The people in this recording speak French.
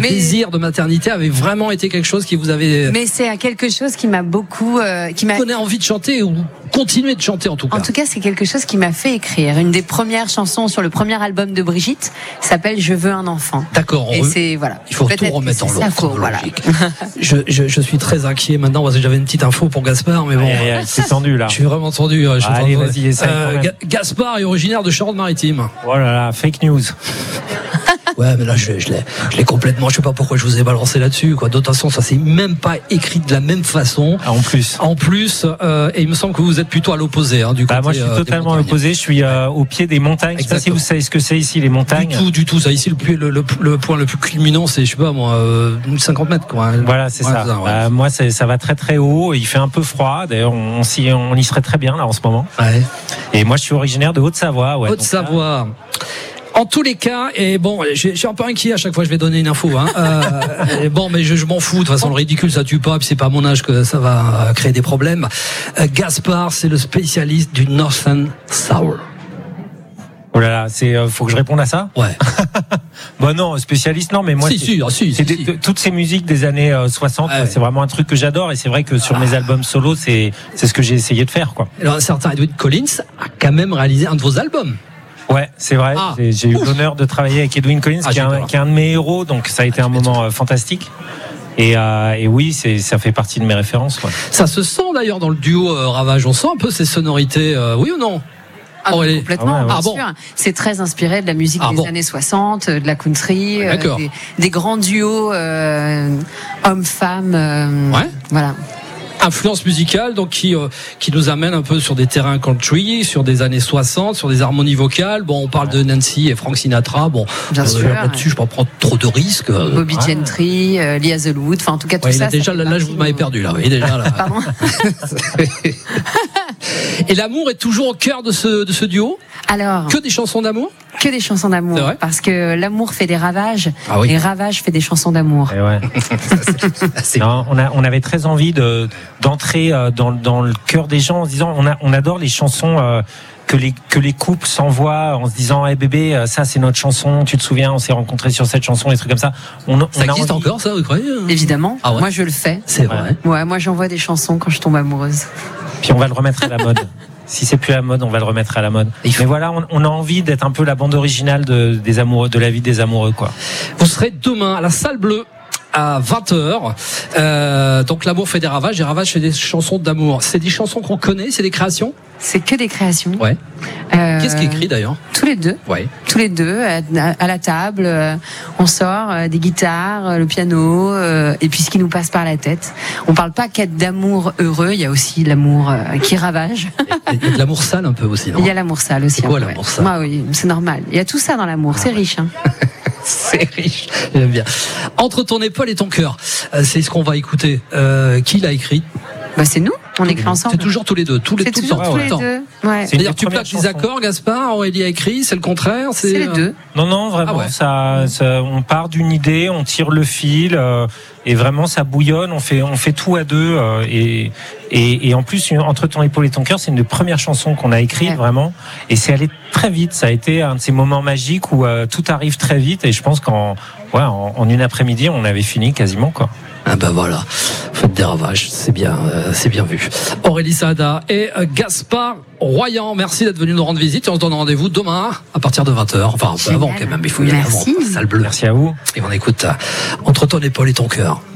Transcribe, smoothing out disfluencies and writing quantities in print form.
désir de maternité avait vraiment été quelque chose qui vous avait... Mais c'est quelque chose qui m'a beaucoup... donné envie de chanter ou continuer de chanter en tout cas. En tout cas, c'est quelque chose qui m'a fait écrire. Une des premières chansons sur le premier album de Brigitte s'appelle Je veux un enfant. D'accord. Et c'est, voilà. Il faut tout remettre en l'ordre. Voilà. Je suis très inquiet maintenant parce que j'avais une petite info pour Gaspard, mais bon. C'est tendu là. Je suis vraiment tendu. Allez, vas-y, essaye. Gaspard est originaire de Charente-Maritime. Oh là là, fake news. Ouais, mais là, je l'ai complètement. Je sais pas pourquoi je vous ai balancé là-dessus, quoi. De toute façon, ça s'est même pas écrit de la même façon. En plus, et il me semble que vous êtes plutôt à l'opposé, hein, du côté. Moi, je suis totalement à l'opposé. Je suis au pied des montagnes. Je sais pas si vous savez ce que c'est ici, les montagnes. Du tout. Ça, ici, le point le plus culminant, c'est, je sais pas, moi, 50 mètres, quoi. Voilà, c'est ça. Ouais. Moi, ça va très très haut. Il fait un peu froid. D'ailleurs, on y serait très bien là en ce moment. Ouais. Et moi, je suis originaire de Haute-Savoie. Ouais, Haute-Savoie. En tous les cas, et bon, je suis un peu inquiet à chaque fois que je vais donner une info. Bon, mais je m'en fous. De toute façon, le ridicule, ça tue pas. Puis c'est pas à mon âge que ça va créer des problèmes. Gaspard, c'est le spécialiste du Northern Soul. Oh là là, faut que je réponde à ça? Ouais. Non, spécialiste, non, mais moi, toutes ces musiques des années 60, c'est vraiment un truc que j'adore, et c'est vrai que sur mes albums solo, c'est ce que j'ai essayé de faire, quoi. Alors, un certain Edwyn Collins a quand même réalisé un de vos albums. Ouais, c'est vrai. J'ai eu l'honneur de travailler avec Edwyn Collins, qui est un de mes héros, donc ça a été un moment fantastique. Et oui, ça fait partie de mes références. Ouais. Ça se sent d'ailleurs dans le duo Ravage. On sent un peu ces sonorités, oui ou non? Complètement, bien sûr. C'est très inspiré de la musique des années 60, de la country, des grands duos hommes-femmes. Voilà. Influence musicale, donc qui nous amène un peu sur des terrains country, sur des années 60, sur des harmonies vocales. Bon, on parle de Nancy et Frank Sinatra. Bon, bien sûr. Là-dessus, je ne vais pas prendre trop de risques. Bobby Gentry, Lee Hazelwood, enfin en tout cas tout ça. Déjà, là, vous m'avez perdu là. Oui, déjà là. Pardon. Et l'amour est toujours au cœur de ce duo. Alors. Que des chansons d'amour. Que des chansons d'amour, parce que l'amour fait des ravages, et ravages fait des chansons d'amour. Et ouais. Non, on avait très envie d'entrer dans le cœur des gens en se disant on adore les chansons que les couples s'envoient en se disant hey bébé, ça c'est notre chanson, tu te souviens, on s'est rencontrés sur cette chanson, des trucs comme ça. Ça existe encore, ça, vous croyez? Évidemment. Moi je le fais. C'est vrai. Ouais, moi j'envoie des chansons quand je tombe amoureuse. Puis on va le remettre à la mode. Si c'est plus à la mode, on va le remettre à la mode. Mais voilà, on a envie d'être un peu la bande originale des amoureux, de la vie des amoureux, quoi. Vous serez demain à la Salle Bleue à 20h. Donc l'amour fait des ravages, et ravages fait des chansons d'amour. C'est des chansons qu'on connaît, c'est des créations? C'est que des créations. Ouais. Qu'est-ce qui écrit d'ailleurs? Tous les deux. Ouais. Tous les deux à la table, on sort des guitares, le piano, et puis ce qui nous passe par la tête. On parle pas qu'être d'amour heureux, il y a aussi l'amour qui ravage. Il y a de l'amour sale un peu aussi, non? Il y a l'amour sale aussi. C'est quoi l'amour sale? Oui, c'est normal. Il y a tout ça dans l'amour, c'est riche. Hein. C'est riche, j'aime bien. Entre ton épaule et ton cœur, c'est ce qu'on va écouter. Qui l'a écrit? C'est nous, on écrit ensemble. C'est toujours tous les deux, tout le temps. Ouais. C'est-à-dire tu plaques les accords, Gaspard, Aurélie a écrit, c'est le contraire, c'est les deux. Non, vraiment, ça, on part d'une idée, on tire le fil, et vraiment ça bouillonne, on fait tout à deux, et en plus Entre ton épaule et ton cœur, c'est une des premières chansons qu'on a écrites vraiment, et c'est allé très vite. Ça a été un de ces moments magiques où tout arrive très vite, et je pense qu'en une après-midi, on avait fini quasiment, quoi. Ah ben voilà, faites des ravages, c'est bien vu. Aurélie Saada et Gaspard Royan, merci d'être venu nous rendre visite, et on se donne rendez-vous demain à partir de 20h, enfin un peu avant quand même, il faut y aller avant. Salle Bleue. Merci à vous. Et on écoute Entre ton épaule et ton cœur.